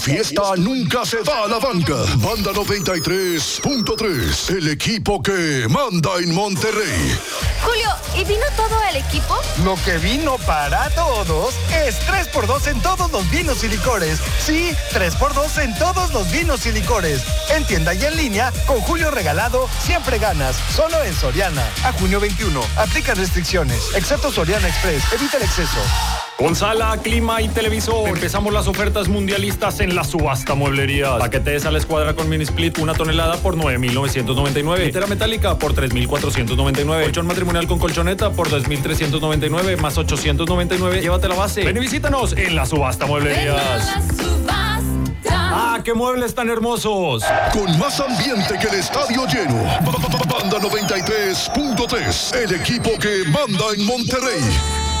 Fiesta nunca se va a la banca. Banda 93.3, el equipo que manda en Monterrey. Julio, ¿y vino todo el equipo? Lo que vino para todos es 3x2 en todos los vinos y licores. Sí, 3x2 en todos los vinos y licores. En tienda y en línea, con Julio regalado, siempre ganas. Solo en Soriana. A junio 21. Aplica restricciones. Excepto Soriana Express. Evita el exceso. Con sala, clima y televisor. Empezamos las ofertas mundialistas en la subasta mueblerías. Paquete de sala escuadra con mini split 1 tonelada por 9,999. Litera metálica por 3,499. Colchón matrimonial con colchoneta por 2,399 más 899. Llévate la base. Ven y visítanos en la subasta mueblerías. ¡Ah, qué muebles tan hermosos! Con más ambiente que el estadio lleno. Banda 93.3, el equipo que manda en Monterrey.